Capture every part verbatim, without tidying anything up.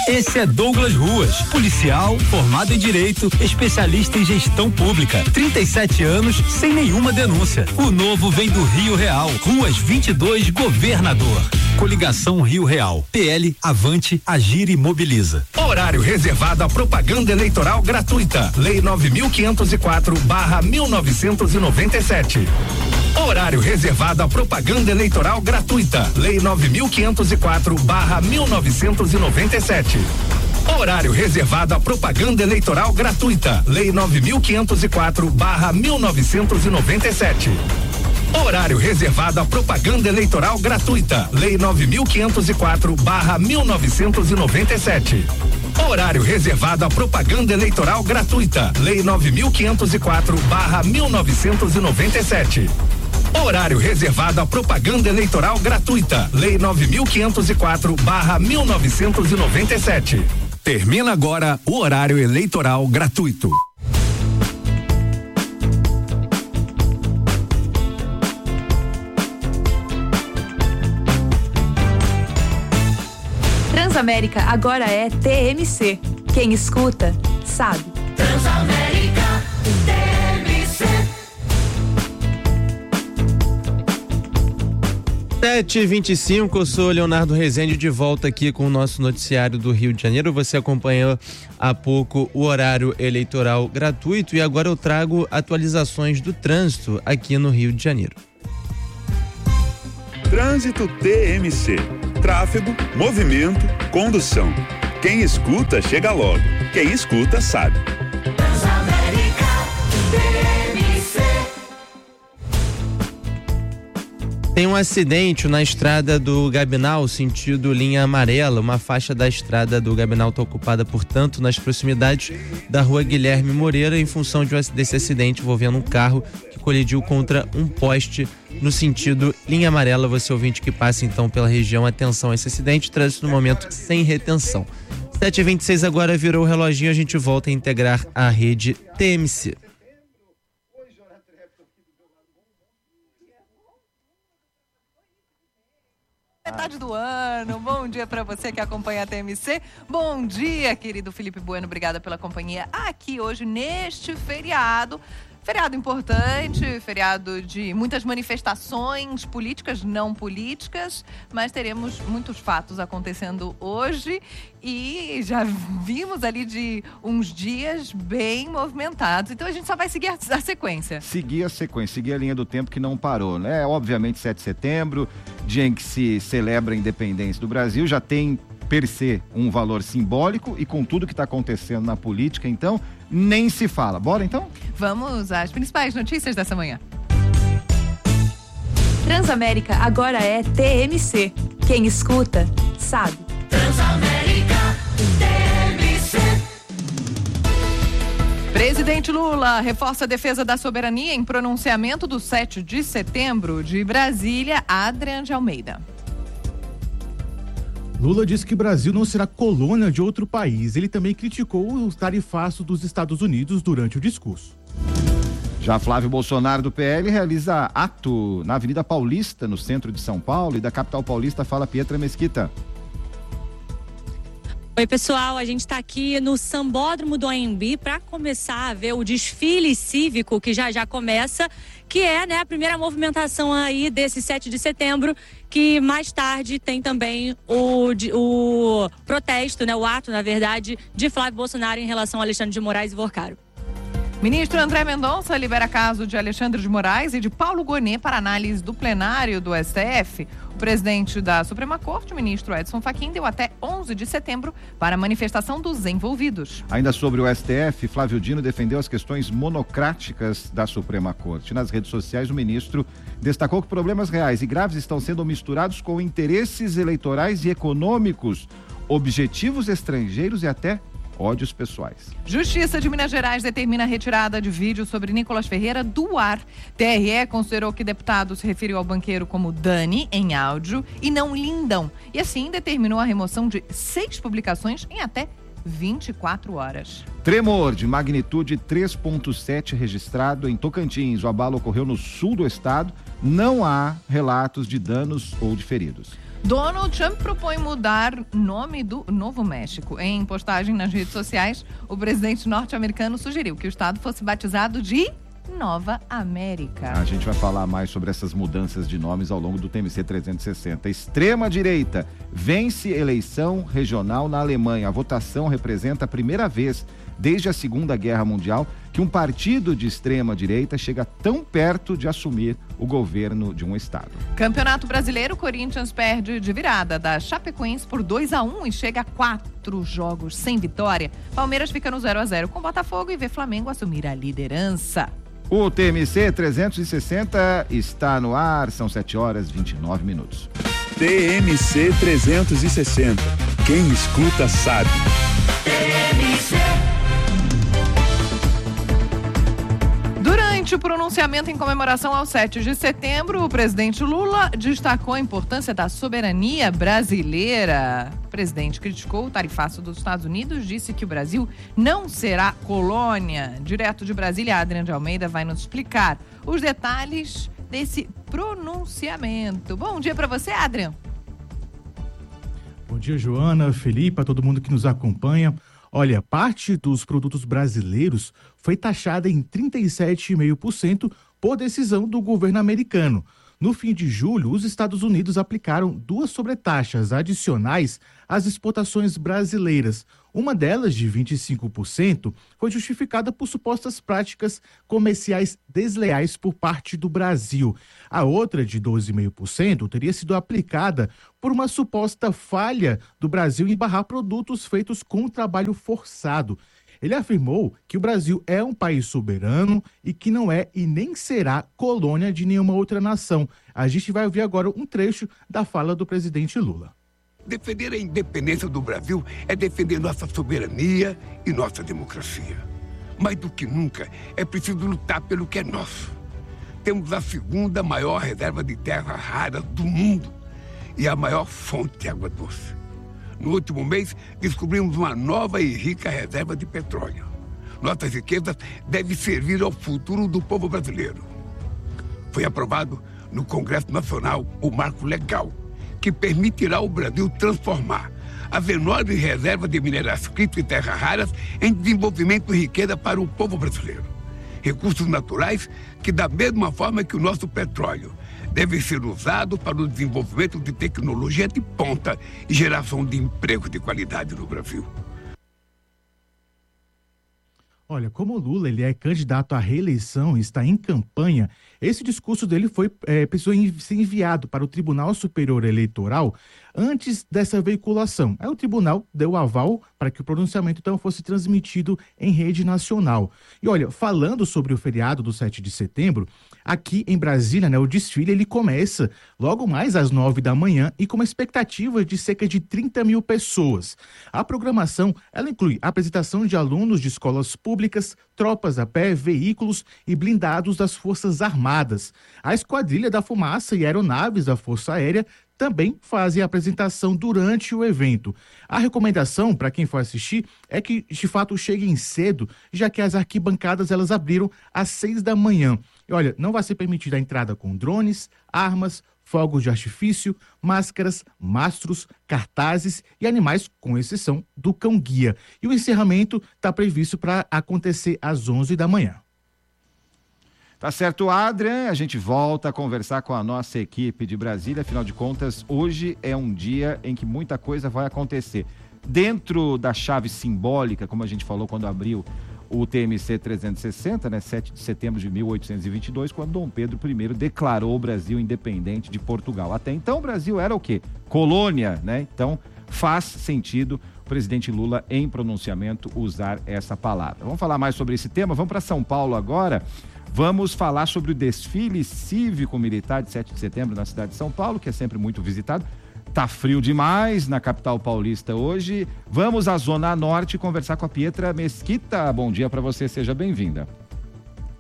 Esse é Douglas Ruas, policial, formado em Direito, especialista em gestão pública, trinta e sete anos, sem nenhuma denúncia. O novo vem do Rio Real, Ruas vinte e dois, Governador. Coligação Rio Real, P L, Avante, Agir e Mobiliza. Horário reservado à propaganda eleitoral gratuita. Lei nove mil quinhentos e quatro barra mil novecentos e noventa e sete. Horário reservado à propaganda eleitoral gratuita. Lei nove mil quinhentos e quatro barra mil novecentos e noventa e sete. Horário reservado à propaganda eleitoral gratuita. Lei nove mil quinhentos e quatro barra mil novecentos e noventa e sete. Horário reservado à propaganda eleitoral gratuita. Lei nove mil quinhentos e quatro barra mil novecentos e noventa e sete. Horário reservado à propaganda eleitoral gratuita. Lei nove mil quinhentos e quatro barra mil novecentos e noventa e sete. Horário reservado à propaganda eleitoral gratuita. Lei nove mil quinhentos e quatro barra mil novecentos e noventa e sete. Termina agora o horário eleitoral gratuito. Transamérica agora é T M C. Quem escuta, sabe. Transamérica T M C. sete e vinte e cinco, eu sou Leonardo Rezende, de volta aqui com o nosso noticiário do Rio de Janeiro. Você acompanhou há pouco o horário eleitoral gratuito e agora eu trago atualizações do trânsito aqui no Rio de Janeiro. Trânsito T M C. Tráfego, movimento, condução. Quem escuta, chega logo. Quem escuta, sabe. Transamérica T M C. Tem um acidente na estrada do Gabinal, sentido linha amarela. Uma faixa da estrada do Gabinal está ocupada, portanto, nas proximidades da rua Guilherme Moreira, em função de, desse acidente envolvendo um carro que colidiu contra um poste no sentido linha amarela. Você ouvinte que passa então pela região, atenção a esse acidente, trânsito no momento sem retenção. sete e vinte e seis agora virou o reloginho, a gente volta a integrar a rede T M C. Metade do ano, bom dia para você que acompanha a T M C, bom dia querido Felipe Bueno, obrigada pela companhia aqui hoje neste feriado, feriado importante, feriado de muitas manifestações políticas, não políticas, mas teremos muitos fatos acontecendo hoje e já vimos ali de uns dias bem movimentados, então a gente só vai seguir a, a sequência. Seguir a sequência, seguir a linha do tempo que não parou, né? Obviamente sete de setembro, dia em que se celebra a independência do Brasil, já tem per se um valor simbólico e com tudo que está acontecendo na política, então nem se fala. Bora então? Vamos às principais notícias dessa manhã. Transamérica agora é T M C. Quem escuta, sabe. Transamérica T M C. Presidente Lula reforça a defesa da soberania em pronunciamento do sete de setembro. De Brasília, Adrian de Almeida. Lula disse que o Brasil não será colônia de outro país. Ele também criticou o tarifaço dos Estados Unidos durante o discurso. Já Flávio Bolsonaro, do P L, realiza ato na Avenida Paulista, no centro de São Paulo, e da capital paulista fala Pietra Mesquita. Oi pessoal, a gente está aqui no Sambódromo do Anhembi para começar a ver o desfile cívico que já já começa, que é, né, a primeira movimentação aí desse sete de setembro, que mais tarde tem também o, o protesto, né, o ato, na verdade, de Flávio Bolsonaro em relação a Alexandre de Moraes e Vorcaro. Ministro André Mendonça libera caso de Alexandre de Moraes e de Paulo Gonet para análise do plenário do S T F. O presidente da Suprema Corte, o ministro Edson Fachin, deu até onze de setembro para a manifestação dos envolvidos. Ainda sobre o S T F, Flávio Dino defendeu as questões monocráticas da Suprema Corte. Nas redes sociais, o ministro destacou que problemas reais e graves estão sendo misturados com interesses eleitorais e econômicos, objetivos estrangeiros e até ódios pessoais. Justiça de Minas Gerais determina a retirada de vídeo sobre Nicolas Ferreira do ar. T R E considerou que deputado se referiu ao banqueiro como Dani em áudio e não Lindão. E assim determinou a remoção de seis publicações em até vinte e quatro horas. Tremor de magnitude três ponto sete registrado em Tocantins. O abalo ocorreu no sul do estado. Não há relatos de danos ou de feridos. Donald Trump propõe mudar nome do Novo México. Em postagem nas redes sociais, o presidente norte-americano sugeriu que o estado fosse batizado de Nova América. A gente vai falar mais sobre essas mudanças de nomes ao longo do T M C trezentos e sessenta. Extrema-direita vence eleição regional na Alemanha. A votação representa a primeira vez desde a Segunda Guerra Mundial que um partido de extrema-direita chega tão perto de assumir o governo de um estado. Campeonato Brasileiro, Corinthians perde de virada da Chapecoense por dois a um e chega a quatro jogos sem vitória. Palmeiras fica no zero a zero com Botafogo e vê Flamengo assumir a liderança. O T M C trezentos e sessenta está no ar, são sete horas e vinte e nove minutos. T M C trezentos e sessenta. Quem escuta sabe. T M C. Durante o pronunciamento em comemoração ao sete de setembro, o presidente Lula destacou a importância da soberania brasileira. O presidente criticou o tarifaço dos Estados Unidos, disse que o Brasil não será colônia. Direto de Brasília, Adriano de Almeida vai nos explicar os detalhes desse pronunciamento. Bom dia para você, Adriano. Bom dia, Joana, Felipe, a todo mundo que nos acompanha. Olha, parte dos produtos brasileiros foi taxada em trinta e sete vírgula cinco por cento por decisão do governo americano. No fim de julho, os Estados Unidos aplicaram duas sobretaxas adicionais às exportações brasileiras. Uma delas, de vinte e cinco por cento, foi justificada por supostas práticas comerciais desleais por parte do Brasil. A outra, de doze vírgula cinco por cento, teria sido aplicada por uma suposta falha do Brasil em barrar produtos feitos com trabalho forçado. Ele afirmou que o Brasil é um país soberano e que não é e nem será colônia de nenhuma outra nação. A gente vai ouvir agora um trecho da fala do presidente Lula. Defender a independência do Brasil é defender nossa soberania e nossa democracia. Mais do que nunca, é preciso lutar pelo que é nosso. Temos a segunda maior reserva de terras raras do mundo e a maior fonte de água doce. No último mês, descobrimos uma nova e rica reserva de petróleo. Nossas riquezas devem servir ao futuro do povo brasileiro. Foi aprovado no Congresso Nacional o marco legal que permitirá ao Brasil transformar as enormes reservas de minerais críticos e terras raras em desenvolvimento e riqueza para o povo brasileiro. Recursos naturais que, da mesma forma que o nosso petróleo, devem ser usados para o desenvolvimento de tecnologia de ponta e geração de empregos de qualidade no Brasil. Olha, como o Lula ele é candidato à reeleição e está em campanha, esse discurso dele foi é, precisou ser enviado para o Tribunal Superior Eleitoral antes dessa veiculação. Aí o tribunal deu aval para que o pronunciamento então fosse transmitido em rede nacional. E olha, falando sobre o feriado do sete de setembro, aqui em Brasília, né, o desfile ele começa logo mais às nove da manhã e com uma expectativa de cerca de trinta mil pessoas. A programação ela inclui a apresentação de alunos de escolas públicas, tropas a pé, veículos e blindados das Forças Armadas. A Esquadrilha da Fumaça e aeronaves da Força Aérea também fazem a apresentação durante o evento. A recomendação para quem for assistir é que, de fato, cheguem cedo, já que as arquibancadas elas abriram às seis da manhã. E olha, não vai ser permitida a entrada com drones, armas, fogos de artifício, máscaras, mastros, cartazes e animais, com exceção do cão-guia. E o encerramento está previsto para acontecer às onze da manhã. Tá certo, Adrian, a gente volta a conversar com a nossa equipe de Brasília, afinal de contas, hoje é um dia em que muita coisa vai acontecer. Dentro da chave simbólica, como a gente falou quando abriu o T M C trezentos e sessenta, né, sete de setembro de mil oitocentos e vinte e dois, quando Dom Pedro I declarou o Brasil independente de Portugal. Até então o Brasil era o quê? Colônia, né? Então faz sentido o presidente Lula, em pronunciamento, usar essa palavra. Vamos falar mais sobre esse tema, vamos para São Paulo agora. Vamos falar sobre o desfile cívico-militar de sete de setembro na cidade de São Paulo, que é sempre muito visitado. Tá frio demais na capital paulista hoje. Vamos à Zona Norte conversar com a Pietra Mesquita. Bom dia para você, seja bem-vinda.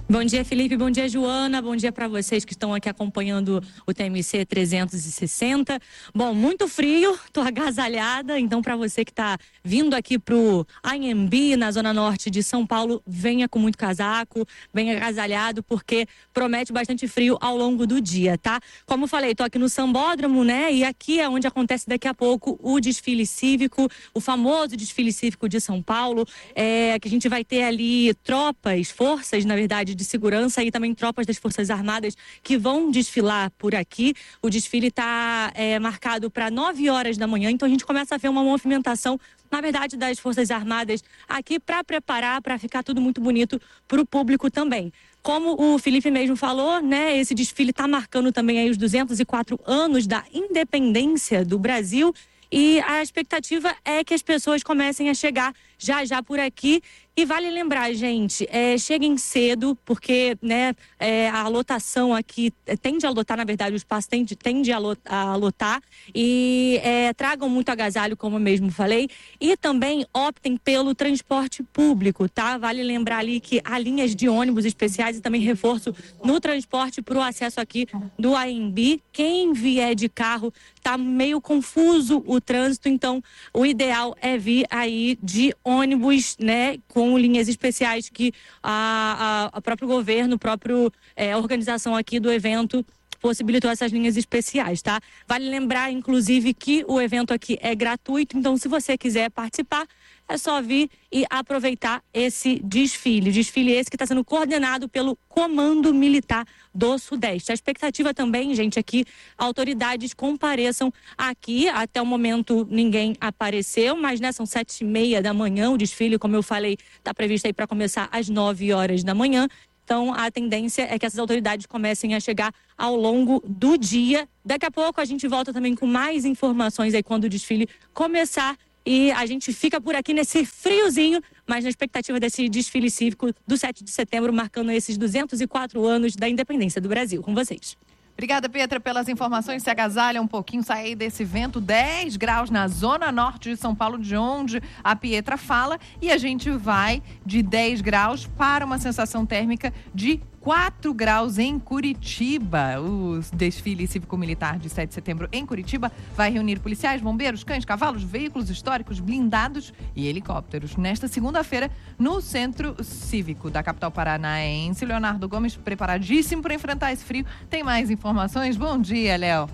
Bom dia, Felipe. Bom dia, Joana. Bom dia para vocês que estão aqui acompanhando o T M C trezentos e sessenta. Bom, muito frio, tô agasalhada. Então, para você que está vindo aqui pro A M B, na zona norte de São Paulo, venha com muito casaco, venha agasalhado, porque promete bastante frio ao longo do dia, tá? Como falei, tô aqui no Sambódromo, né? E aqui é onde acontece daqui a pouco o desfile cívico, o famoso desfile cívico de São Paulo, é, que a gente vai ter ali tropas, forças, na verdade, de segurança e também tropas das Forças Armadas que vão desfilar por aqui. O desfile está é, marcado para nove horas da manhã, então a gente começa a ver uma movimentação, na verdade, das Forças Armadas aqui para preparar, para ficar tudo muito bonito para o público também. Como o Felipe mesmo falou, né, esse desfile está marcando também aí os duzentos e quatro anos da independência do Brasil. E a expectativa é que as pessoas comecem a chegar já já por aqui. E vale lembrar, gente, é, cheguem cedo, porque né, é, a lotação aqui tende a lotar, na verdade, o espaço tende, tende a, lot, a lotar. E é, tragam muito agasalho, como eu mesmo falei. E também optem pelo transporte público, tá? Vale lembrar ali que há linhas de ônibus especiais e também reforço no transporte para o acesso aqui do A M B. Quem vier de carro, tá meio confuso o trânsito, então o ideal é vir aí de ônibus, né, com linhas especiais que a, a, a próprio governo, a própria é, organização aqui do evento possibilitou essas linhas especiais, tá? Vale lembrar, inclusive, que o evento aqui é gratuito, então se você quiser participar, é só vir e aproveitar esse desfile. Desfile esse que está sendo coordenado pelo Comando Militar do Sudeste. A expectativa também, gente, é que autoridades compareçam aqui. Até o momento ninguém apareceu, mas né, são sete e meia da manhã. O desfile, como eu falei, está previsto aí para começar às nove horas da manhã. Então, a tendência é que essas autoridades comecem a chegar ao longo do dia. Daqui a pouco a gente volta também com mais informações aí quando o desfile começar. E a gente fica por aqui nesse friozinho, mas na expectativa desse desfile cívico do sete de setembro, marcando esses duzentos e quatro anos da independência do Brasil. Com vocês. Obrigada, Pietra, pelas informações. Se agasalha um pouquinho, sai desse vento. dez graus na zona norte de São Paulo, de onde a Pietra fala. E a gente vai de dez graus para uma sensação térmica de quatro graus em Curitiba. O desfile cívico-militar de sete de setembro em Curitiba vai reunir policiais, bombeiros, cães, cavalos, veículos históricos, blindados e helicópteros. Nesta segunda-feira, no Centro Cívico da capital paranaense, Leonardo Gomes, preparadíssimo para enfrentar esse frio. Tem mais informações? Bom dia, Léo.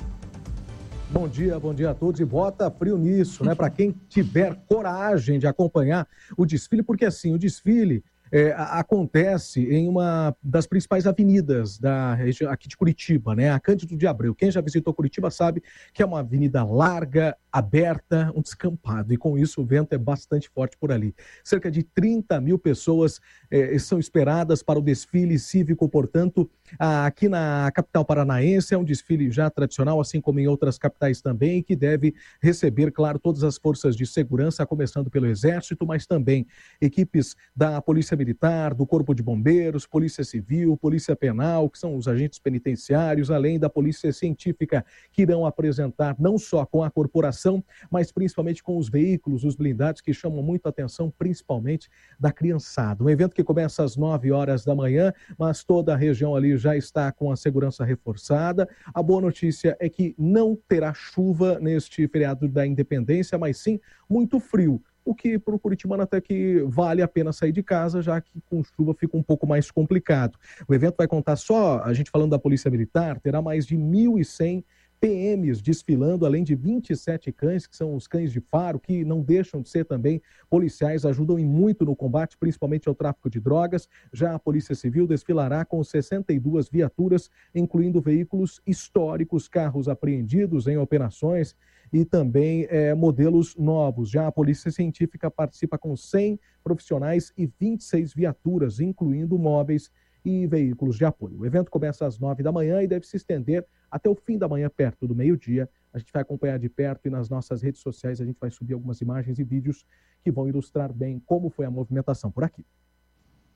Bom dia, bom dia a todos e bota frio nisso, né? Para quem tiver coragem de acompanhar o desfile, porque assim, o desfile É, acontece em uma das principais avenidas da região aqui de Curitiba, né? A Cândido de Abreu. Quem já visitou Curitiba sabe que é uma avenida larga, aberta, um descampado. E com isso o vento é bastante forte por ali. Cerca de trinta mil pessoas eh, são esperadas para o desfile cívico, portanto, aqui na capital paranaense. É um desfile já tradicional, assim como em outras capitais também, que deve receber, claro, todas as forças de segurança, começando pelo Exército, mas também equipes da Polícia Militar, do Corpo de Bombeiros, Polícia Civil, Polícia Penal, que são os agentes penitenciários, além da Polícia Científica, que irão apresentar não só com a corporação, mas principalmente com os veículos, os blindados, que chamam muito a atenção, principalmente da criançada. Um evento que começa às nove horas da manhã, mas toda a região ali já está com a segurança reforçada. A boa notícia é que não terá chuva neste feriado da Independência, mas sim muito frio. O que para o curitibano até que vale a pena sair de casa, já que com chuva fica um pouco mais complicado. O evento vai contar só, a gente falando da Polícia Militar, terá mais de mil e cem P Ms desfilando, além de vinte e sete cães, que são os cães de faro, que não deixam de ser também policiais, ajudam em muito no combate, principalmente ao tráfico de drogas. Já a Polícia Civil desfilará com sessenta e duas viaturas, incluindo veículos históricos, carros apreendidos em operações e também é, modelos novos. Já a Polícia Científica participa com cem profissionais e vinte e seis viaturas, incluindo móveis e veículos de apoio. O evento começa às nove da manhã e deve se estender até o fim da manhã, perto do meio-dia. A gente vai acompanhar de perto e nas nossas redes sociais a gente vai subir algumas imagens e vídeos que vão ilustrar bem como foi a movimentação por aqui.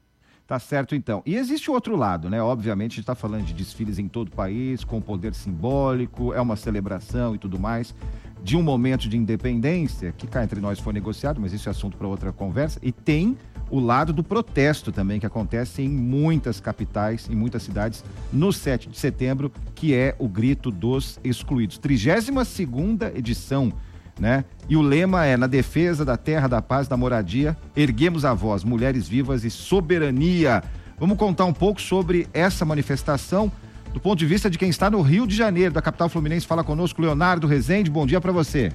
Tá certo, então. E existe o outro lado, né? Obviamente, a gente está falando de desfiles em todo o país, com poder simbólico, é uma celebração e tudo mais, de um momento de independência, que cá entre nós foi negociado, mas isso é assunto para outra conversa, e tem o lado do protesto também, que acontece em muitas capitais, em muitas cidades, no sete de setembro, que é o Grito dos Excluídos. trigésima segunda edição, né? E o lema é: na defesa da terra, da paz, da moradia, erguemos a voz, mulheres vivas e soberania. Vamos contar um pouco sobre essa manifestação do ponto de vista de quem está no Rio de Janeiro, da capital fluminense. Fala conosco, Leonardo Rezende, bom dia para você.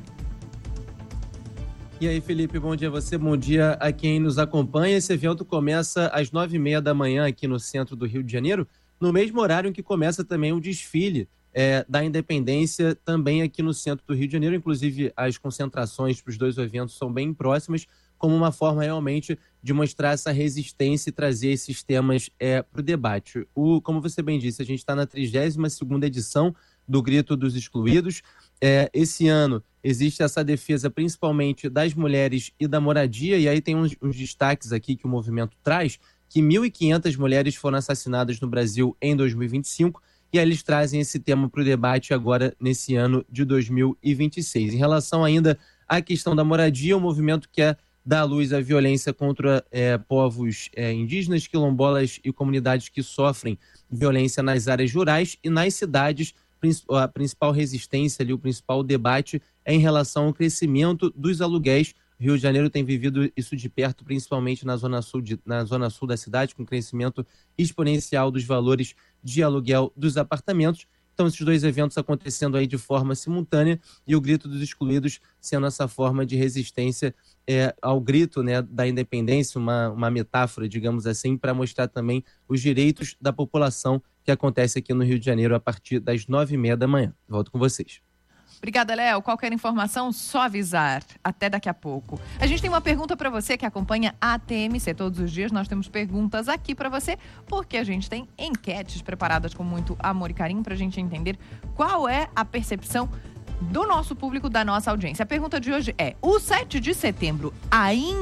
E aí, Felipe, bom dia a você, bom dia a quem nos acompanha. Esse evento começa às nove e meia da manhã aqui no centro do Rio de Janeiro, no mesmo horário em que começa também o desfile É, da Independência, também aqui no centro do Rio de Janeiro. Inclusive, as concentrações para os dois eventos são bem próximas, como uma forma realmente de mostrar essa resistência e trazer esses temas é, para o debate. O, como você bem disse, a gente está na trigésima segunda edição do Grito dos Excluídos. É, esse ano existe essa defesa principalmente das mulheres e da moradia, e aí tem uns, uns destaques aqui que o movimento traz, que mil e quinhentas mulheres foram assassinadas no Brasil em dois mil e vinte e cinco, e aí eles trazem esse tema para o debate agora nesse ano de dois mil e vinte e seis. Em relação ainda à questão da moradia, o movimento quer dar à luz à violência contra é, povos é, indígenas, quilombolas e comunidades que sofrem violência nas áreas rurais e nas cidades. A principal resistência ali, o principal debate é em relação ao crescimento dos aluguéis. O Rio de Janeiro tem vivido isso de perto, principalmente na zona sul, de, na zona sul da cidade, com crescimento exponencial dos valores de aluguel dos apartamentos. Então, esses dois eventos acontecendo aí de forma simultânea e o Grito dos Excluídos sendo essa forma de resistência é, ao grito, né, da independência, uma, uma metáfora, digamos assim, para mostrar também os direitos da população, que acontece aqui no Rio de Janeiro a partir das nove e meia da manhã. Volto com vocês. Obrigada, Léo. Qualquer informação, só avisar. Até daqui a pouco. A gente tem uma pergunta para você que acompanha a T M C. Todos os dias nós temos perguntas aqui para você, porque a gente tem enquetes preparadas com muito amor e carinho para a gente entender qual é a percepção do nosso público, da nossa audiência. A pergunta de hoje é: o sete de setembro ainda